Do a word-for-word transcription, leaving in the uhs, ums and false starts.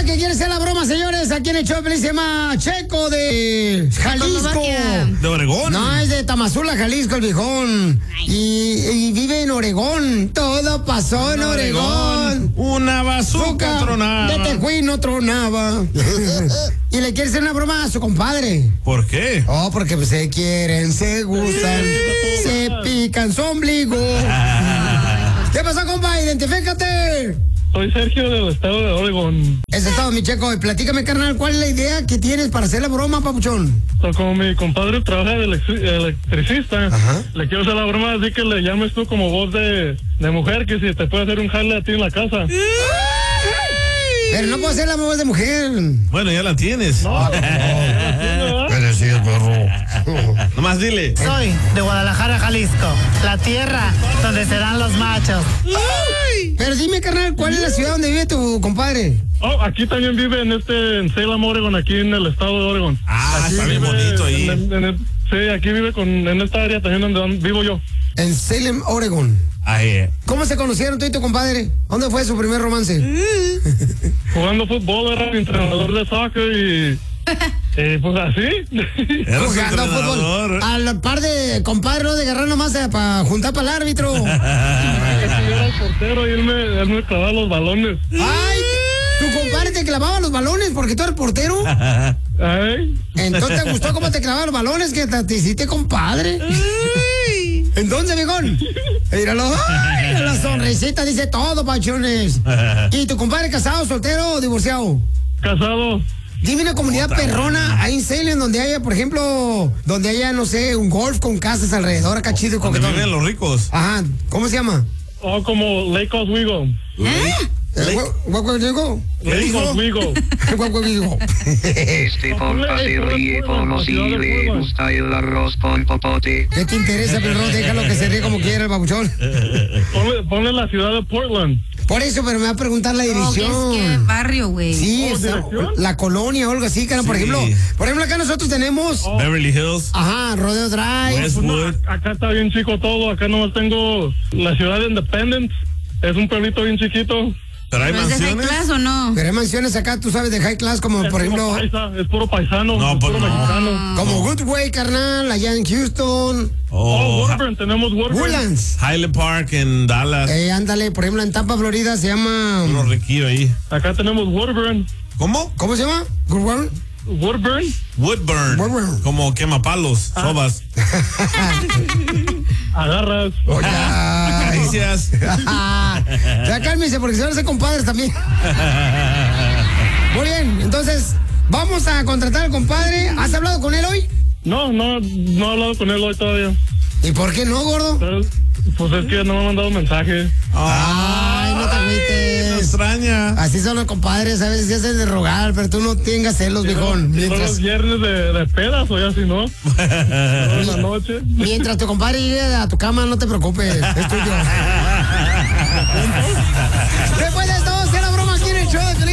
que quiere hacer la broma, señores. Aquí en el show se llama Checo de Jalisco. ¿De Oregón? No, es de Tamazula, Jalisco, el viejón. Y, y vive en Oregón. Todo pasó en Oregón. Una bazooka tronaba. De Tejuín no tronaba. Y le quiere hacer una broma a su compadre. ¿Por qué? Oh, porque pues, se quieren, se gustan, se pican su ombligo. ¿Qué pasó, compa? Identifícate. Soy Sergio del estado de Oregón. Ese estado, mi Checo. Y platícame, carnal, ¿cuál es la idea que tienes para hacer la broma, papuchón? So, como mi compadre trabaja de electri- electricista, Ajá. le quiero hacer la broma así que le llames tú como voz de, de mujer, que si te puede hacer un jale a ti en la casa. Pero no puedo hacer la voz de mujer. Bueno, ya la tienes. No, no, no, ¿Qué decías, perro? Nomás dile. Soy de Guadalajara, Jalisco, la tierra donde se dan los machos. Pero dime, carnal, ¿cuál es la ciudad donde vive tu compadre? Oh, aquí también vive en este, en Salem, Oregon, aquí en el estado de Oregon. Ah, Aquí está bien vive bonito ahí. en- en el- sí, aquí vive con, en esta área también donde vivo yo. En Salem, Oregon. Ahí. ¿Cómo se conocieron tú y tu compadre? ¿Dónde fue su primer romance? Jugando fútbol, era mi entrenador de soccer y... eh, pues así. Eres Jugando entrenador. fútbol. Al par de compadres, ¿no? De agarrar nomás para juntar para el árbitro. Yo era el portero y él me, él me clavaba los balones. Ay, tu compadre te clavaba los balones porque tú eres portero. Ay, Entonces te gustó cómo te clavaba los balones que te, te hiciste compadre. Entonces, viejón, míralo, ay, la sonrisita dice todo, pachones. ¿Y tu compadre casado, soltero o divorciado? casado. Dime una comunidad perrona ahí en Salem donde haya, por ejemplo, donde haya, no sé, un golf con casas alrededor, acá chido y Donde coquetón. viven los ricos. Ajá, ¿cómo se llama? Oh, como Lake Oswego. Eh, ¿Guau, guau, digo? ¿Qué Lake dijo? Oswego. Guau, guau, digo. Este podcast se ríe como si le gusta el arroz con popote. ¿Qué te interesa, perro? Déjalo que se ríe como quiera el babuchón. Ponle, ponle la ciudad de Portland. Por eso, pero me va a preguntar la No, dirección. es que barrio, güey. Sí, Oh, está- ¿dirección? la colonia o algo así, cara. Por Sí. ejemplo, por ejemplo, acá nosotros tenemos, Beverly Hills. ajá, Rodeo Drive. West- Pues no, Wood. acá está bien chico todo. Acá nomás tengo la ciudad de Independence. Es un pueblito bien chiquito. Pero hay ¿Pero es de high mansiones. class o no? Pero hay mansiones acá, tú sabes, de high class, como Es por puro ejemplo, paisa, es puro paisano. No, es pues puro no. mexicano. como Goodway, carnal, allá en Houston, Oh, Oh, Woodburn, tenemos Woodburn. Woodlands. Highland Park en Dallas. Eh, ándale, por ejemplo, en Tampa, Florida, se llama, Unos riquillos ahí. Acá tenemos Woodburn. ¿Cómo? ¿cómo se llama? Goodway. Woodburn. Woodburn. Woodburn. Como quemapalos, Ah. sobas. Agarras. Oye, ay. Noticias. Ya cálmese porque se van a hacer compadres también. Muy bien, entonces, vamos a contratar al compadre. ¿Has hablado con él hoy? No, no, no he hablado con él hoy todavía. ¿Y por qué no, gordo? Pero, pues es que no me ha mandado mensaje. Ay, no te Me agüites. extraña. Así son los compadres, a veces se hacen de rogar, pero tú no tengas celos, viejón. Son Mientras, los viernes de, de pedas o ya si no. En la noche. mientras tu compadre llegue a tu cama, no te preocupes, es tuyo. Después de esto, vamos a hacer la broma aquí en el show de Feliz.